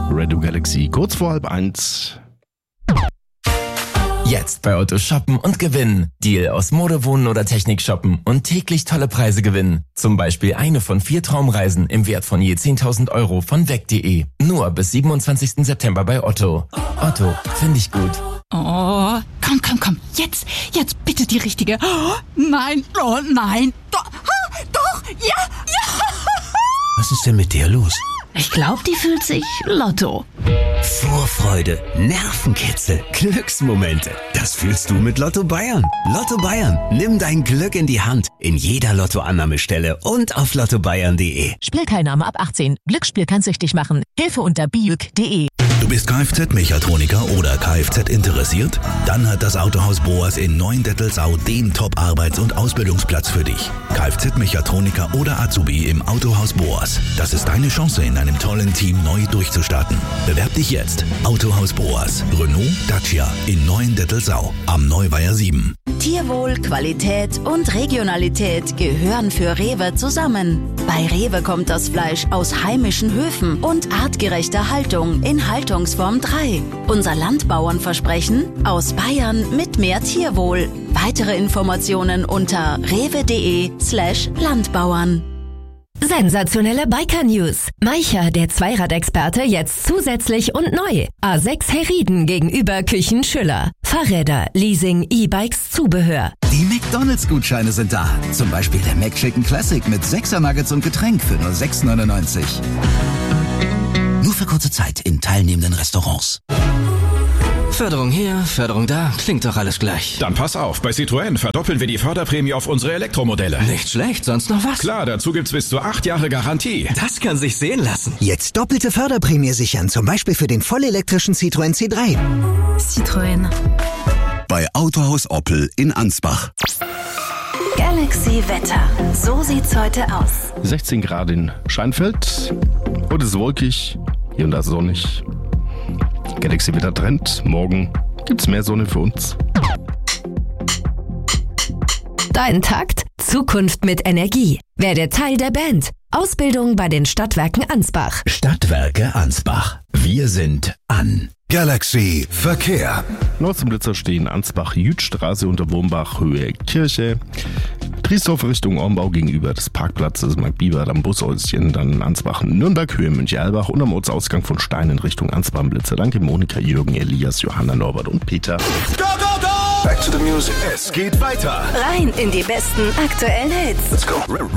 Radio Galaxy, kurz vor 12:30. Jetzt bei Otto shoppen und gewinnen. Deal aus Mode, Wohnen oder Technik shoppen und täglich tolle Preise gewinnen. Zum Beispiel eine von 4 Traumreisen im Wert von je 10.000 Euro von weg.de. Nur bis 27. September bei Otto. Otto, finde ich gut. Oh, komm. Jetzt bitte die richtige. Oh, nein. Doch, ja. Was ist denn mit der los? Ich glaube, die fühlt sich Lotto. Vorfreude, Nervenkitzel, Glücksmomente. Das fühlst du mit Lotto Bayern. Lotto Bayern, nimm dein Glück in die Hand. In jeder Lottoannahmestelle und auf lottobayern.de. Spielteilnahme ab 18. Glücksspiel kann süchtig machen. Hilfe unter biuk.de. Du bist Kfz-Mechatroniker oder Kfz interessiert? Dann hat das Autohaus Boas in Neuendettelsau den Top-Arbeits- und Ausbildungsplatz für dich. Kfz-Mechatroniker oder Azubi im Autohaus Boas. Das ist deine Chance, in einem tollen Team neu durchzustarten. Bewerb dich jetzt. Autohaus Boas. Renault, Dacia in Neuendettelsau am Neuweiher 7. Tierwohl, Qualität und Regionalität gehören für Rewe zusammen. Bei Rewe kommt das Fleisch aus heimischen Höfen und artgerechter Haltung in Haltungsform 3. Unser Landbauernversprechen: aus Bayern mit mehr Tierwohl. Weitere Informationen unter rewe.de/Landbauern. Sensationelle Biker-News. Maicher, der Zweiradexperte, jetzt zusätzlich und neu. A6 Herrieden gegenüber Küchen Schüller. Fahrräder, Leasing, E-Bikes, Zubehör. Die McDonalds-Gutscheine sind da. Zum Beispiel der McChicken Classic mit 6er Nuggets und Getränk für nur 6,99. Nur für kurze Zeit in teilnehmenden Restaurants. Förderung hier, Förderung da, klingt doch alles gleich. Dann pass auf, bei Citroën verdoppeln wir die Förderprämie auf unsere Elektromodelle. Nicht schlecht, sonst noch was? Klar, dazu gibt's bis zu 8 Jahre Garantie. Das kann sich sehen lassen. Jetzt doppelte Förderprämie sichern, zum Beispiel für den vollelektrischen Citroën C3. Citroën. Bei Autohaus Oppel in Ansbach. Galaxy Wetter. So sieht's heute aus. 16 Grad in Scheinfeld. Heute ist es wolkig, hier und da sonnig. Galaxy Wetter Trend. Morgen gibt's mehr Sonne für uns. Dein Takt? Zukunft mit Energie. Werde Teil der Band. Ausbildung bei den Stadtwerken Ansbach. Stadtwerke Ansbach. Wir sind an. Galaxy Verkehr. Nordblitzer stehen Ansbach-Jütstraße unter Wurmbach, Höhe Kirche. Triesdorf Richtung Ornbau gegenüber des Parkplatzes Mark Bieber am Bushäuschen, dann Ansbach-Nürnberg, Höhe München-Erlbach und am Ortsausgang von Stein in Richtung Ansbach-Blitzer. Danke Monika, Jürgen, Elias, Johanna, Norbert und Peter. Go, go, go! Back to the music. Es geht weiter. Rein in die besten aktuellen Hits. Let's go.